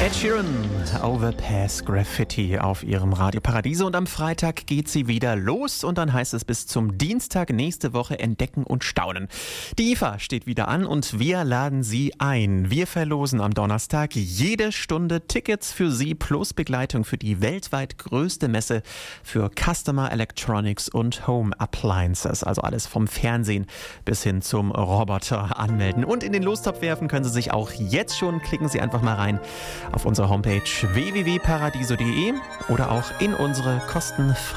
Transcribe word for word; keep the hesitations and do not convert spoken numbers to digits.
Ed Sheeran, Overpass Graffiti auf ihrem Radio Paradiso, und am Freitag geht sie wieder los und dann heißt es bis zum Dienstag nächste Woche entdecken und staunen. Die I F A steht wieder an und wir laden Sie ein. Wir verlosen am Donnerstag jede Stunde Tickets für Sie plus Begleitung für die weltweit größte Messe für Customer Electronics und Home Appliances. Also alles vom Fernsehen bis hin zum Roboter anmelden. Und in den Lostopf werfen können Sie sich auch jetzt schon. Klicken Sie einfach mal rein auf unsere Homepage w w w punkt paradiso punkt d e oder auch in unsere kostenfreie